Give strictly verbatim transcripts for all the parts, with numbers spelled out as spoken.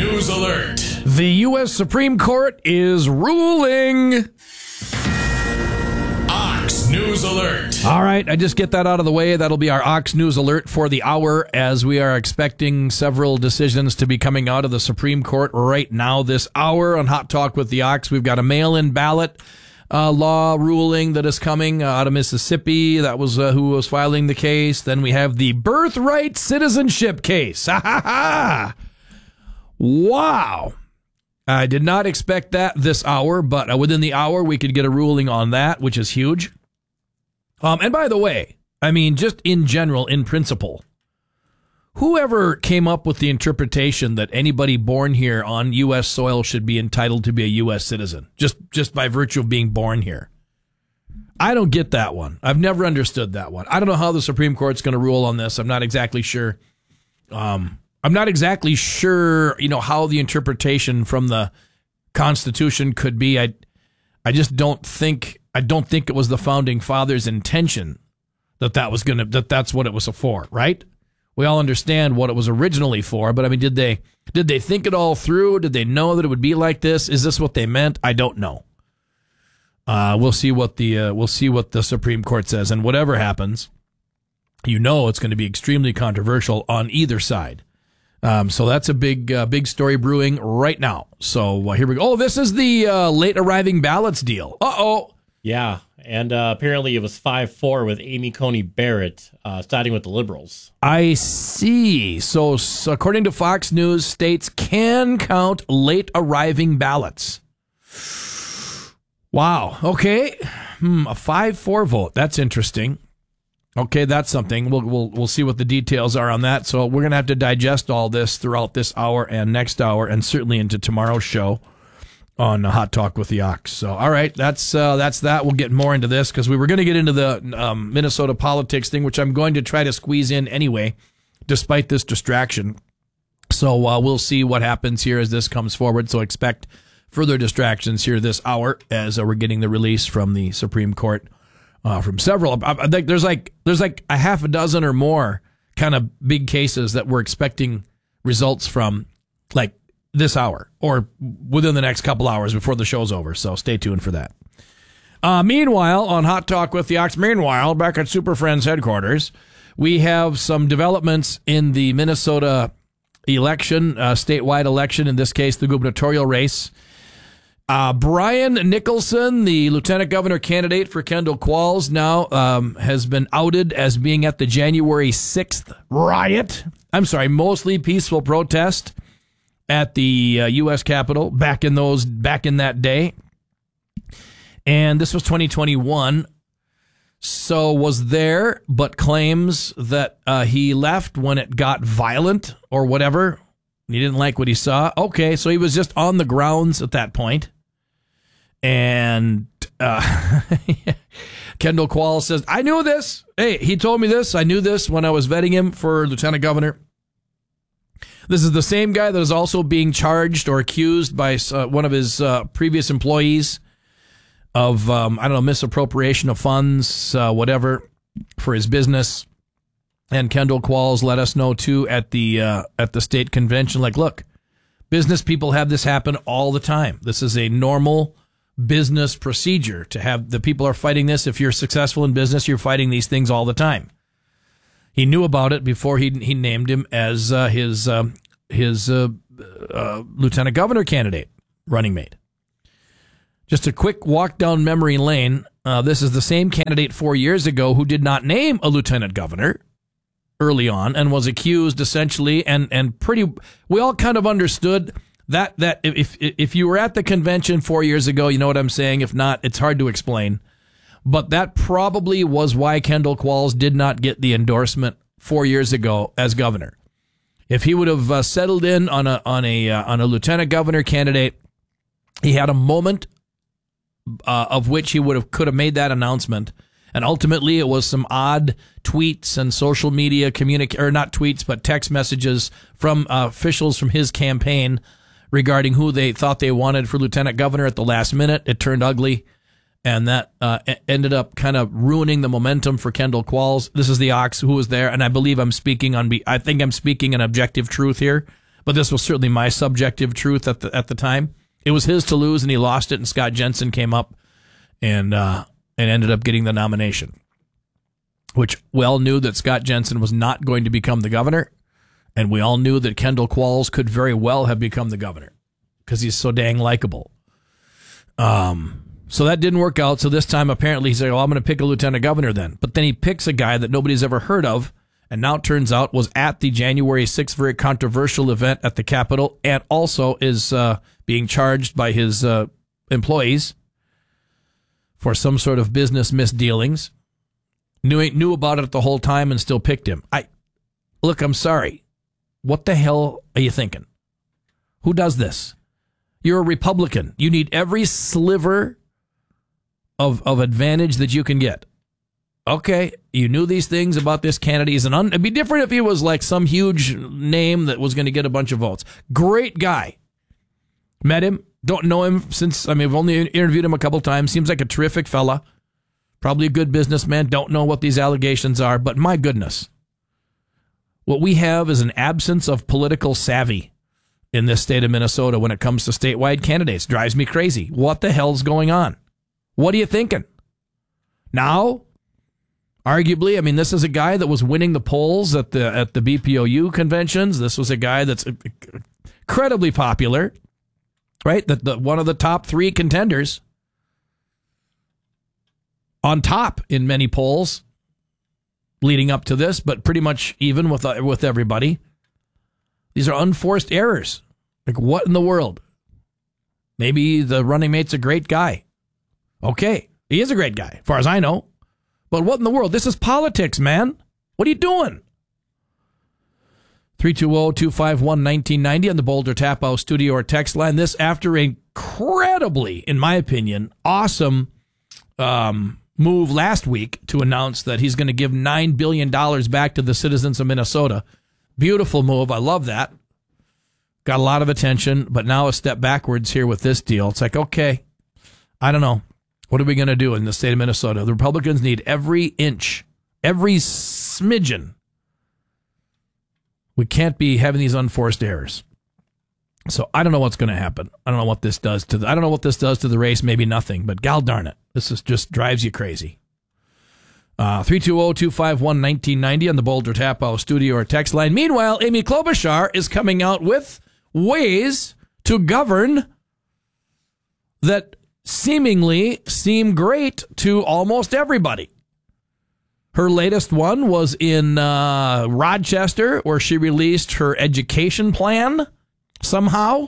News Alert. The U S Supreme Court is ruling. Ox News Alert. All right, I just get that out of the way. That'll be our Ox News Alert for the hour, as we are expecting several decisions to be coming out of the Supreme Court right now this hour on Hot Talk with the Ox. We've got a mail-in ballot uh, law ruling that is coming uh, out of Mississippi. That was uh, who was filing the case. Then we have the birthright citizenship case. Ha ha ha! Wow. I did not expect that this hour, but uh, within the hour we could get a ruling on that, which is huge. Um, and by the way, I mean, just in general, in principle, whoever came up with the interpretation that anybody born here on U S soil should be entitled to be a U S citizen, just, just by virtue of being born here. I don't get that one. I've never understood that one. I don't know how the Supreme Court's going to rule on this. I'm not exactly sure. Um, I'm not exactly sure, you know, how the interpretation from the Constitution could be. I, I just don't think, I don't think it was the founding fathers' intention that that was gonna, that that's what it was for, right? We all understand what it was originally for, but I mean, did they, did they think it all through? Did they know that it would be like this? Is this what they meant? I don't know. Uh, we'll see what the, uh, we'll see what the Supreme Court says, and whatever happens, you know, it's going to be extremely controversial on either side. Um, so that's a big, uh, big story brewing right now. So uh, here we go. Oh, this is the uh, late arriving ballots deal. Uh-oh. Yeah, and uh, apparently it was five four with Amy Coney Barrett, uh, siding with the Liberals. I see. So, so according to Fox News, states can count late arriving ballots. Wow. Okay. Hmm, a five four vote. That's interesting. Okay, that's something. We'll we'll we'll see what the details are on that. So we're gonna have to digest all this throughout this hour and next hour, and certainly into tomorrow's show on Hot Talk with the Ox. So all right, that's uh, that's that. We'll get more into this because we were going to get into the um, Minnesota politics thing, which I'm going to try to squeeze in anyway, despite this distraction. So uh, we'll see what happens here as this comes forward. So expect further distractions here this hour as uh, we're getting the release from the Supreme Court. Uh, from several, I think there's like there's like a half a dozen or more kind of big cases that we're expecting results from, like this hour or within the next couple hours before the show's over. So stay tuned for that. Uh, meanwhile, on Hot Talk with the Ox, meanwhile, back at Super Friends headquarters, we have some developments in the Minnesota election, uh, statewide election. In this case, the gubernatorial race. Uh, Brian Nicholson, the lieutenant governor candidate for Kendall Qualls, now um, has been outed as being at the January sixth riot. I'm sorry, mostly peaceful protest at the uh, U S Capitol back in those back in that day. And this was twenty twenty-one. So was there, but claims that uh, he left when it got violent or whatever. He didn't like what he saw. Okay, so he was just on the grounds at that point. And uh, Kendall Qualls says, I knew this. Hey, he told me this. I knew this when I was vetting him for lieutenant governor. This is the same guy that is also being charged or accused by uh, one of his uh, previous employees of, um, I don't know, misappropriation of funds, uh, whatever, for his business. And Kendall Qualls let us know, too, at the uh, at the state convention, like, look, business people have this happen all the time. This is a normal business procedure to have the people are fighting this. If you're successful in business, you're fighting these things all the time. He knew about it before he he named him as uh, his um, his uh, uh, lieutenant governor candidate, running mate. Just a quick walk down memory lane. Uh, this is the same candidate four years ago who did not name a lieutenant governor early on and was accused essentially and and pretty. We all kind of understood that that if if you were at the convention four years ago, you know what I'm saying. If not, it's hard to explain. But that probably was why Kendall Qualls did not get the endorsement four years ago as governor. If he would have uh, settled in on a on a uh, on a lieutenant governor candidate, he had a moment uh, of which he would have could have made that announcement, and ultimately it was some odd tweets and social media communic or not tweets but text messages from uh, officials from his campaign regarding who they thought they wanted for lieutenant governor at the last minute. It turned ugly. And that uh, ended up kind of ruining the momentum for Kendall Qualls. This is the Ox who was there, and I believe I'm speaking on. Be- I think I'm speaking an objective truth here, but this was certainly my subjective truth at the at the time. It was his to lose, and he lost it, and Scott Jensen came up and uh, and ended up getting the nomination, which we all knew that Scott Jensen was not going to become the governor, and we all knew that Kendall Qualls could very well have become the governor because he's so dang likable. Um, so that didn't work out. So this time, apparently, he's like, "Oh, I'm going to pick a lieutenant governor then." But then he picks a guy that nobody's ever heard of, and now it turns out was at the January sixth very controversial event at the Capitol, and also is uh, being charged by his uh, employees for some sort of business misdealings. Knew knew about it the whole time and still picked him. I look, I'm sorry. What the hell are you thinking? Who does this? You're a Republican. You need every sliver of of advantage that you can get. Okay, you knew these things about this candidate. He's an un- It'd be different if he was like some huge name that was going to get a bunch of votes. Great guy. Met him. Don't know him since, I mean, I've only interviewed him a couple times. Seems like a terrific fella. Probably a good businessman. Don't know what these allegations are, but my goodness. What we have is an absence of political savvy in this state of Minnesota when it comes to statewide candidates. Drives me crazy. What the hell's going on? What are you thinking? Now, arguably, I mean, this is a guy that was winning the polls at the at the B P O U conventions. This was a guy that's incredibly popular, right? The, the, one of the top three contenders on top in many polls leading up to this, but pretty much even with uh, with everybody. These are unforced errors. Like, what in the world? Maybe the running mate's a great guy. Okay, he is a great guy, as far as I know. But what in the world? This is politics, man. What are you doing? three two zero, two five one, one nine nine zero on the Boulder Tap House studio or text line. This after an incredibly, in my opinion, awesome um, move last week to announce that he's going to give nine billion dollars back to the citizens of Minnesota. Beautiful move. I love that. Got a lot of attention, but now a step backwards here with this deal. It's like, okay, I don't know. What are we going to do in the state of Minnesota? The Republicans need every inch, every smidgen. We can't be having these unforced errors. So I don't know what's going to happen. I don't know what this does to the, I don't know what this does to the race. Maybe nothing, but gal darn it. This is just drives you crazy. Uh, three two zero, two five one, one nine nine zero on the Boulder Tap House studio or text line. Meanwhile, Amy Klobuchar is coming out with ways to govern that seemingly seem great to almost everybody. Her latest one was in uh, Rochester, where she released her education plan somehow,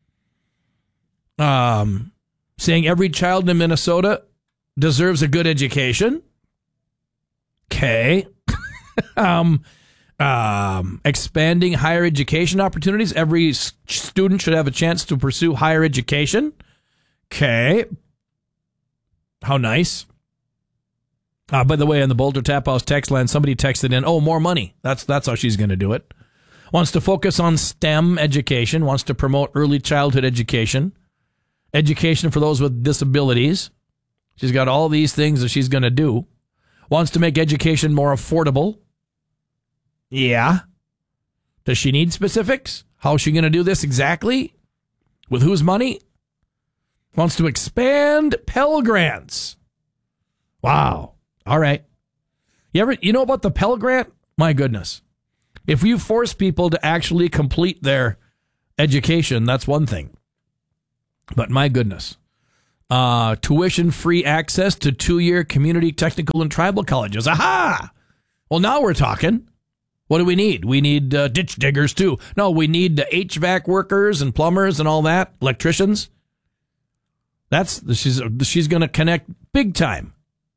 um, saying every child in Minnesota deserves a good education. Okay. um, um, expanding higher education opportunities. Every student should have a chance to pursue higher education. Okay. How nice. Uh, by the way, on the Boulder Tap House text line, somebody texted in, oh, more money. That's that's how she's going to do it. Wants to focus on STEM education, wants to promote early childhood education, education for those with disabilities. She's got all these things that she's going to do. Wants to make education more affordable. Yeah. Does she need specifics? How is she going to do this exactly? With whose money? Wants to expand Pell Grants. Wow. All right. You ever, you know about the Pell Grant? My goodness. If you force people to actually complete their education, that's one thing. But my goodness. Uh, tuition-free access to two-year community, technical, and tribal colleges. Aha! Well, now we're talking. What do we need? We need uh, ditch diggers, too. No, we need uh, H V A C workers and plumbers and all that, electricians. That's she's she's going to connect big time.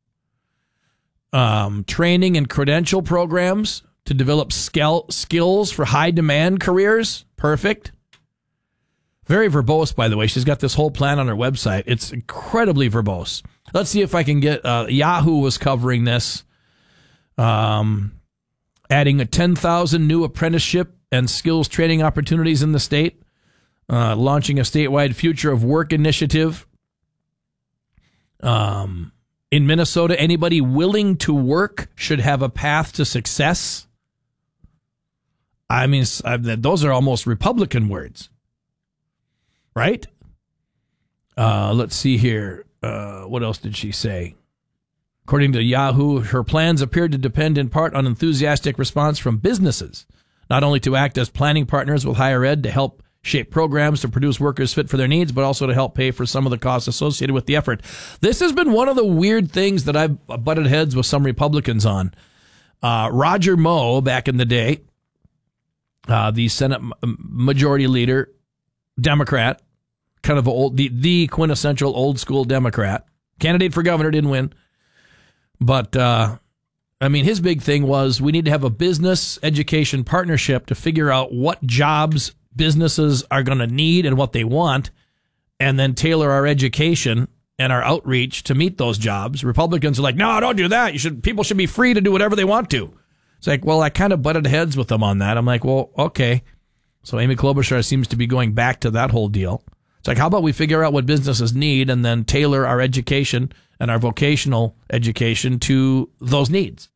Um, training and credential programs to develop skill, skills for high-demand careers. Perfect. Very verbose, by the way. She's got this whole plan on her website. It's incredibly verbose. Let's see if I can get... Uh, Yahoo was covering this. Um, adding a ten thousand new apprenticeship and skills training opportunities in the state. Uh, launching a statewide Future of Work initiative. Um, in Minnesota, anybody willing to work should have a path to success. I mean, those are almost Republican words, right? Uh, let's see here. Uh, what else did she say? According to Yahoo, her plans appeared to depend in part on enthusiastic response from businesses, not only to act as planning partners with higher ed to help shape programs to produce workers fit for their needs, but also to help pay for some of the costs associated with the effort. This has been one of the weird things that I've butted heads with some Republicans on. Uh, Roger Moe, back in the day, uh, the Senate Majority Leader, Democrat, kind of a old, the, the quintessential old school Democrat, candidate for governor, didn't win. But, uh, I mean, his big thing was we need to have a business education partnership to figure out what jobs businesses are going to need and what they want, and then tailor our education and our outreach to meet those jobs. Republicans are like, no, don't do that. You should, people should be free to do whatever they want to. It's like, well, I kind of butted heads with them on that. I'm like, well, okay. So Amy Klobuchar seems to be going back to that whole deal. It's like, how about we figure out what businesses need and then tailor our education and our vocational education to those needs.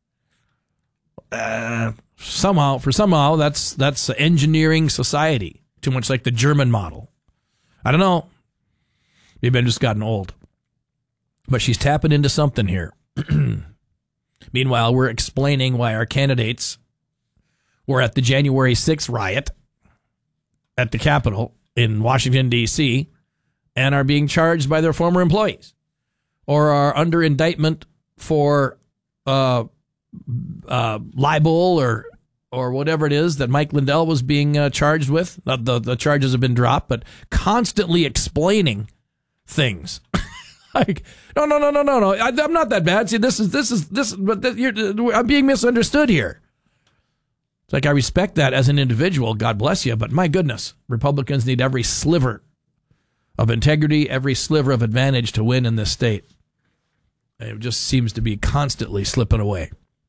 Uh, somehow, for somehow, that's that's engineering society. Too much like the German model. I don't know. Maybe I've just gotten old. But she's tapping into something here. Meanwhile, we're explaining why our candidates were at the January sixth riot at the Capitol in Washington, D C, and are being charged by their former employees, or are under indictment for uh, uh, libel or or whatever it is that Mike Lindell was being uh, charged with. Uh, the the charges have been dropped, but constantly explaining things. Like, no, no, no, no, no, no. I, I'm not that bad. See, this is this is this, but this, you're, I'm being misunderstood here. It's like, I respect that as an individual. God bless you, but my goodness, Republicans need every sliver of integrity, every sliver of advantage to win in this state. It just seems to be constantly slipping away.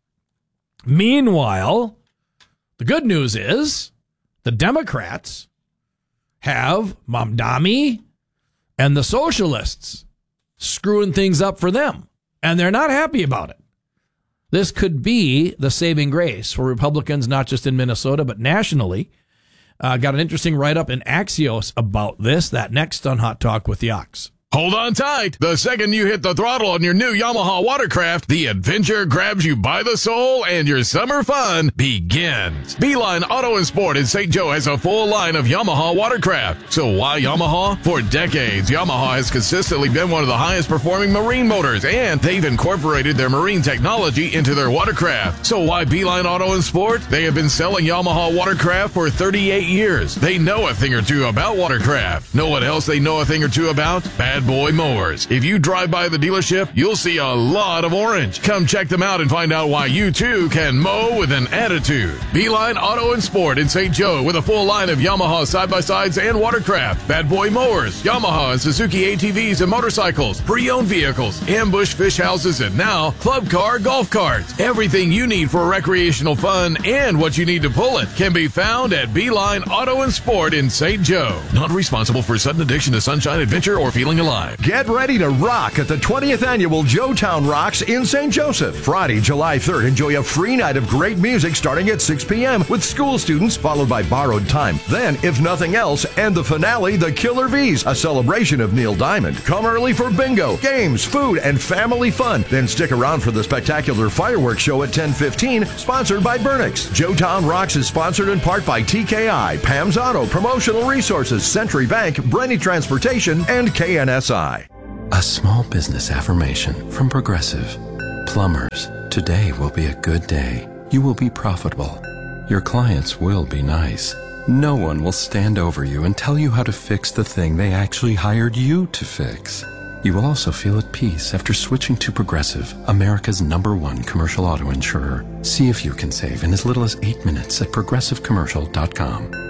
Meanwhile, the good news is the Democrats have Mamdani and the socialists screwing things up for them, and they're not happy about it. This could be the saving grace for Republicans, not just in Minnesota, but nationally. Uh, got an interesting write-up in Axios about this. That next on Hot Talk with the Ox. Hold on tight. The second you hit the throttle on your new Yamaha watercraft, the adventure grabs you by the soul and your summer fun begins. Beeline Auto and Sport in Saint Joe has a full line of Yamaha watercraft. So why Yamaha? For decades, Yamaha has consistently been one of the highest performing marine motors, and they've incorporated their marine technology into their watercraft. So why Beeline Auto and Sport? They have been selling Yamaha watercraft for thirty-eight years. They know a thing or two about watercraft. Know what else they know a thing or two about? Bad Boy Mowers. If you drive by the dealership, you'll see a lot of orange. Come check them out and find out why you too can mow with an attitude. Beeline Auto and Sport in Saint Joe with a full line of Yamaha side-by-sides and watercraft, Bad Boy Mowers, Yamaha and Suzuki A T Vs and motorcycles, pre-owned vehicles, ambush fish houses, and now club car golf carts. Everything you need for recreational fun and what you need to pull it can be found at Beeline Auto and Sport in Saint Joe. Not responsible for sudden addiction to sunshine, adventure, or feeling alive. Get ready to rock at the twentieth Annual Joetown Rocks in Saint Joseph. Friday, July third, enjoy a free night of great music starting at six p.m. with school students, followed by Borrowed Time. Then, if nothing else, and the finale, the Killer Bees, a celebration of Neil Diamond. Come early for bingo, games, food, and family fun. Then stick around for the spectacular fireworks show at ten fifteen, sponsored by Burnix. Joetown Rocks is sponsored in part by T K I, Pam's Auto, Promotional Resources, Century Bank, Brenny Transportation, and K N S I. A small business affirmation from Progressive. Plumbers, today will be a good day. You will be profitable. Your clients will be nice. No one will stand over you and tell you how to fix the thing they actually hired you to fix. You will also feel at peace after switching to Progressive, America's number one commercial auto insurer. See if you can save in as little as eight minutes at progressive commercial dot com.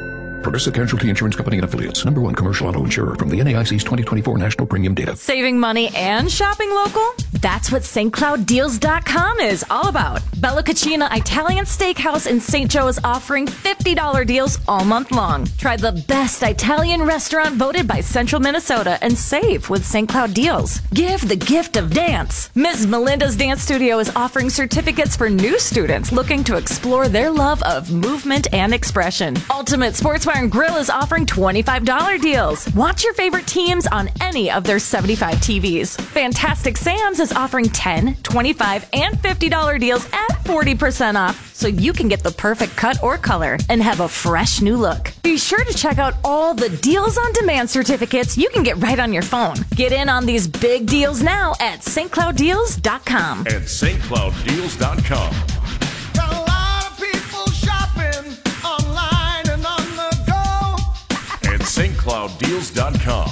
Progressive Casualty Insurance Company and Affiliates. Number one commercial auto insurer from the N A I C's twenty twenty-four National Premium Data. Saving money and shopping local? That's what Saint Cloud Deals dot com is all about. Bella Cucina Italian Steakhouse in Saint Joe is offering fifty dollars deals all month long. Try the best Italian restaurant voted by Central Minnesota and save with Saint Cloud Deals. Give the gift of dance. Miz Melinda's Dance Studio is offering certificates for new students looking to explore their love of movement and expression. Ultimate Sports Bar and Grill is offering twenty-five dollars deals. Watch your favorite teams on any of their seventy-five T Vs. Fantastic Sam's is offering ten, twenty-five, and fifty dollars deals at forty percent off, so you can get the perfect cut or color and have a fresh new look. Be sure to check out all the Deals on Demand certificates you can get right on your phone. Get in on these big deals now at Saint Cloud Deals dot com. At Saint Cloud Deals dot com. Got a lot of people shopping online and on the go. At Saint Cloud Deals dot com.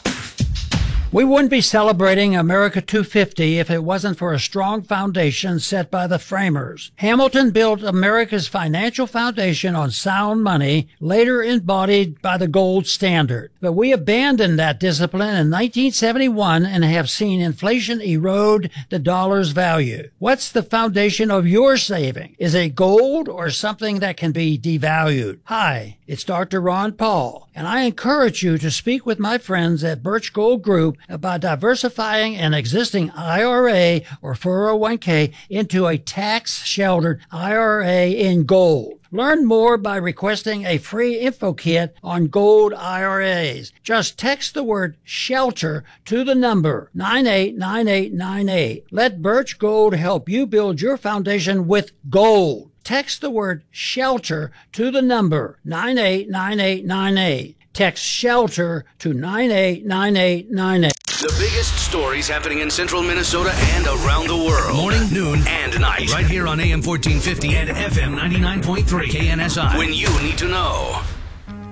We wouldn't be celebrating America two fifty if it wasn't for a strong foundation set by the framers. Hamilton built America's financial foundation on sound money, later embodied by the gold standard. But we abandoned that discipline in nineteen seventy-one and have seen inflation erode the dollar's value. What's the foundation of your saving? Is it gold or something that can be devalued? Hi, it's Doctor Ron Paul, and I encourage you to speak with my friends at Birch Gold Group about diversifying an existing I R A or four oh one k into a tax-sheltered I R A in gold. Learn more by requesting a free info kit on gold I R As. Just text the word SHELTER to the number nine eight nine eight nine eight. Let Birch Gold help you build your foundation with gold. Text the word SHELTER to the number nine eight nine eight nine eight. Text SHELTER to nine eight nine eight nine eight. The biggest stories happening in central Minnesota and around the world. Morning, noon, and night. Right here on A M fourteen fifty and F M ninety-nine point three K N S I. When you need to know.